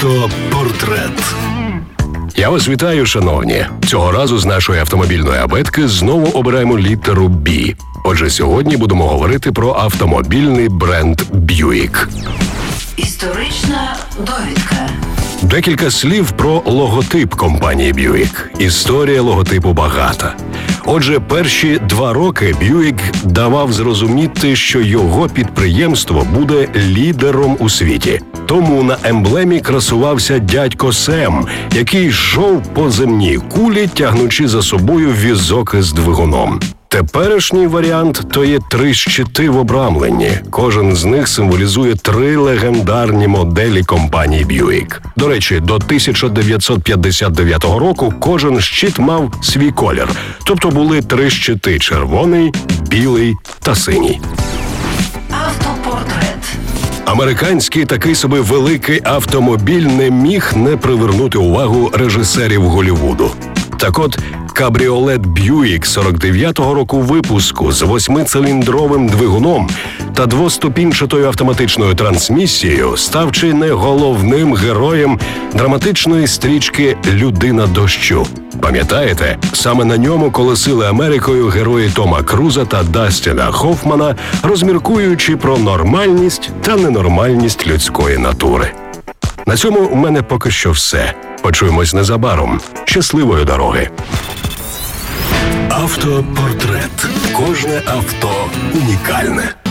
Автопортрет. Я вас вітаю, шановні. Цього разу з нашої автомобільної абетки знову обираємо літеру «Б». Отже, сьогодні будемо говорити про автомобільний бренд Buick. Історична довідка. Декілька слів про логотип компанії Buick. Історія логотипу багата. Отже, перші 2 роки Buick давав зрозуміти, що його підприємство буде лідером у світі. Тому на емблемі красувався дядько Сем, який йшов по земній кулі, тягнучи за собою візок із двигуном. Теперішній варіант – то є 3 щити в обрамленні. Кожен з них символізує 3 легендарні моделі компанії Buick. До речі, до 1959 року кожен щит мав свій колір. Тобто були 3 щити – червоний, білий та синій. Автопортрет. Американський такий собі великий автомобіль не міг не привернути увагу режисерів Голлівуду. Так от, кабріолет Buick 49-го року випуску з 8-циліндровим двигуном та 2-ступінчатою автоматичною трансмісією став чи не головним героєм драматичної стрічки «Людина дощу». Пам'ятаєте, саме на ньому колесили Америкою герої Тома Круза та Дастіна Хоффмана, розміркуючи про нормальність та ненормальність людської натури. На цьому у мене поки що все. Почуємось незабаром. Щасливої дороги! Автопортрет. Кожне авто унікальне.